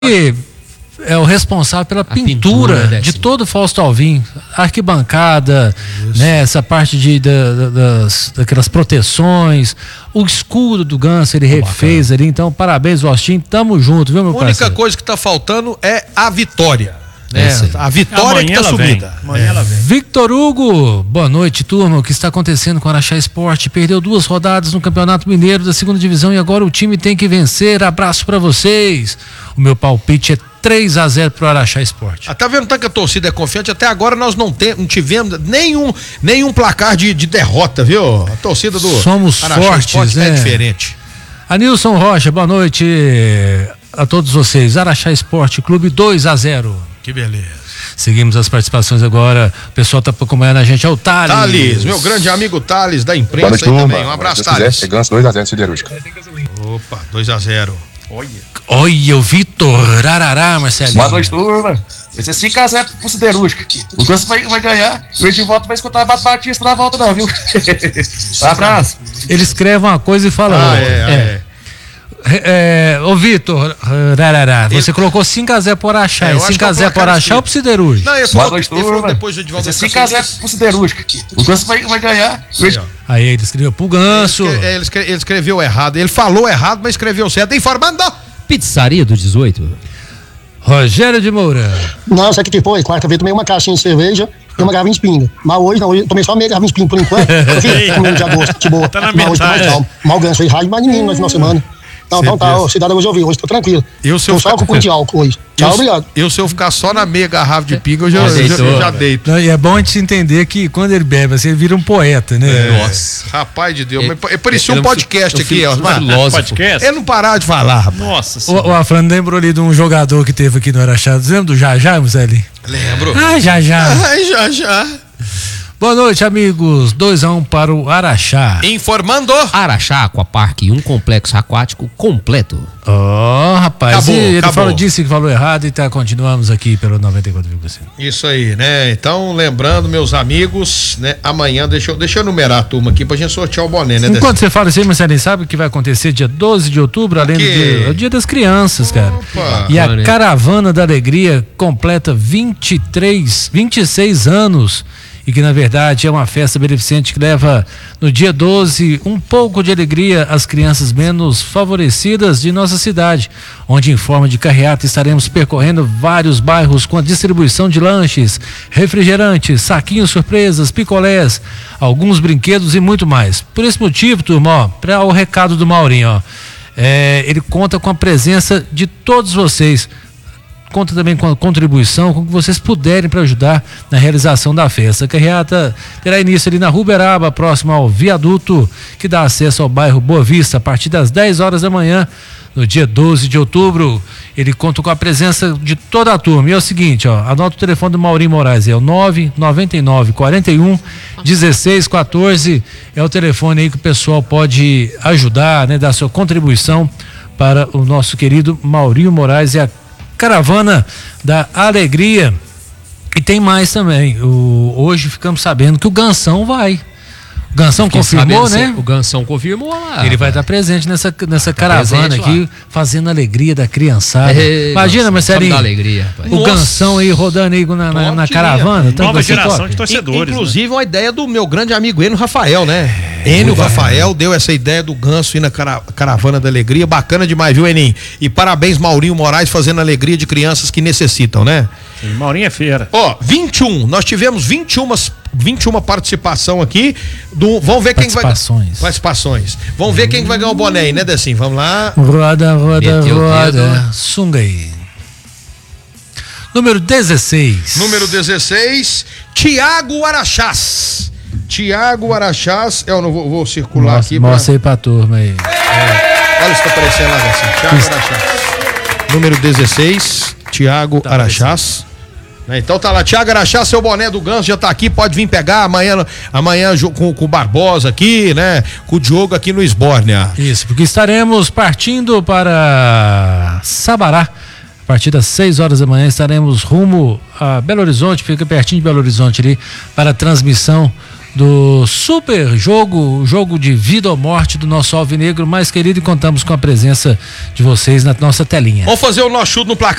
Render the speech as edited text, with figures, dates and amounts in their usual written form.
é o responsável pela pintura de todo o Fausto Alvim, arquibancada, né, essa parte daquelas proteções, o escudo do Ganso ele refez ali, então parabéns, Austin, tamo junto, viu, meu parceiro? A única coisa que tá faltando é a vitória. A vitória que tá subida. Amanhã ela vem. Victor Hugo, boa noite, turma. O que está acontecendo com o Araxá Esporte? Perdeu 2 rodadas no Campeonato Mineiro da 2ª Divisão e agora o time tem que vencer. Abraço pra vocês. O meu palpite é 3-0 pro Araxá Esporte. Tá vendo tanto que a torcida é confiante? Até agora nós não tivemos nenhum placar de derrota, viu? A torcida do Somos Araxá fortes, Esporte né? É diferente. Anilson Rocha, boa noite a todos vocês. Araxá Esporte Clube 2-0. Que beleza. Seguimos as participações agora. O pessoal tá acompanhando a gente. É o Thales. Thales, meu grande amigo Thales da imprensa noite, aí também. Um abraço, Thales. Ganso 2-0 Siderúrgica. Opa, 2-0. Olha o Vitor Arará, Marcelinho. Boa noite, turma. Vai ser 5-0 pro Siderúrgica. O Ganso vai ganhar. O Edivaldo vai escutar a Batista na volta, não, viu? Abraço. Ele escreve uma coisa e fala outra. Ô Vitor, você colocou 5-0 por Araxá. 5-0 por Araxá ou pro Siderúrgica? Não, ele falou depois do Edivaldo. Vai ser 5-0 pro Siderúrgica. O Ganso vai ganhar. Aí ele escreveu pro Ganso. Ele escreveu errado. Ele falou errado, mas escreveu certo. Informando. Pizzaria do 18. Rogério de Moura. Não, sabe o que foi? Quarta-feira tomei uma caixinha de cerveja e uma garrafinha de pinga. Mas hoje não, hoje eu tomei só meia garrafinha de pinga por enquanto. Eu fiz no mês de agosto, de boa. Tá na mas hoje tô mais calmo. Mal Ganso foi rádio, mas ninguém no final de semana. Então tá, cidade hoje eu vi, hoje tô tranquilo. Tô só com o de álcool hoje. Tchau, obrigado. Se eu ficar só na meia garrafa de pinga, eu já deito. Não, e é bom a gente entender que quando ele bebe, assim, ele vira um poeta, né? Nossa. Rapaz de Deus, mas parecia um podcast aqui, ó. Podcast? Ele não parava de falar, rapaz. Nossa senhora. O Afrano lembrou ali de um jogador que teve aqui no Araxá. Você lembra do Jajá, Museli? Lembro. Jajá. Já. Boa noite, amigos. 2-1 para o Araxá. Informando. Araxá Aquapark, um complexo aquático completo. Rapaz, acabou. Disse que falou errado e continuamos aqui pelo 94,5. Isso aí, né? Então, lembrando, meus amigos, né? Amanhã, deixa eu numerar a turma aqui pra gente sortear o boné, né? Enquanto você fala assim, Marcelinho, sabe o que vai acontecer dia 12 de outubro, além do o dia das crianças, cara. E a Caravana da Alegria completa 26 anos. E que na verdade é uma festa beneficente que leva no dia 12 um pouco de alegria às crianças menos favorecidas de nossa cidade, onde em forma de carreata estaremos percorrendo vários bairros com a distribuição de lanches, refrigerantes, saquinhos surpresas, picolés, alguns brinquedos e muito mais. Por esse motivo, turma, para o recado do Maurinho, ele conta com a presença de todos vocês. Conta também com a contribuição, com o que vocês puderem para ajudar na realização da festa. A carreata terá início ali na Rua Uberaba, próximo ao viaduto que dá acesso ao bairro Boa Vista, a partir das 10 horas da manhã, no dia 12 de outubro. Ele conta com a presença de toda a turma. E é o seguinte, anota o telefone do Maurinho Moraes, é o 999-41-1614. É o telefone aí que o pessoal pode ajudar, né, dar sua contribuição para o nosso querido Maurinho Moraes e a Caravana da Alegria. E tem mais também. Hoje ficamos sabendo que o Gansão vai. O Gansão confirmou, né? O Gansão confirmou lá. Ele vai estar presente nessa caravana aqui, fazendo a alegria da criançada. Imagina, Marcelinho. O Gansão aí rodando aí na caravana. Nova geração de torcedores. Inclusive, uma ideia do meu grande amigo Enio Rafael, né? Enio Rafael deu essa ideia do Ganso ir na caravana da alegria. Bacana demais, viu, Eninho? E parabéns, Maurinho Moraes, fazendo a alegria de crianças que necessitam, né? Sim, Maurinho é feira. 21. Nós tivemos 21 participação aqui. Vamos ver quem vai. Participações. Vamos ver quem vai ganhar o boné aí, né, Decinho? Vamos lá. Roda. Sunga aí. Número 16. Thiago Araxás. Eu não vou circular aqui. Mostra aí pra turma aí. Olha isso que tá aparecendo lá, Decinho. Thiago Araxás. Número 16, Thiago Araxás. Então tá lá, Thiago Araxá, seu boné do Ganso já tá aqui, pode vir pegar amanhã com o Barbosa aqui, né? Com o Diogo aqui no Esbórnia. Isso, porque estaremos partindo para Sabará. A partir das 6 horas da manhã estaremos rumo a Belo Horizonte, fica pertinho de Belo Horizonte ali, para a transmissão do super jogo de vida ou morte do nosso alvinegro mais querido, e contamos com a presença de vocês na nossa telinha. Vamos fazer o nosso chute no placar.